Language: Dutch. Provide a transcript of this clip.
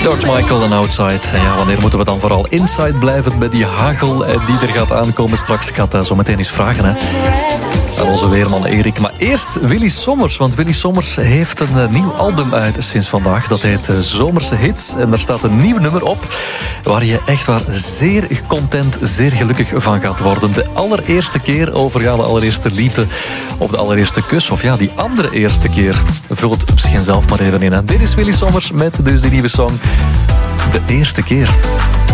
George Michael en Outside. En ja, wanneer moeten we dan vooral inside blijven bij die hagel die er gaat aankomen straks? Ik ga het zo meteen eens vragen aan onze weerman Erik. Maar eerst Willy Sommers, want Willy Sommers heeft een nieuw album uit sinds vandaag. Dat heet Zomerse Hits en daar staat een nieuw nummer op waar je echt waar zeer content, zeer gelukkig van gaat worden. De allereerste keer overgaan, de allereerste liefde of de allereerste kus. Of ja, die andere eerste keer. Vul het misschien zelf maar even in. Dit is Willy Sommers met dus die nieuwe song De Eerste Keer.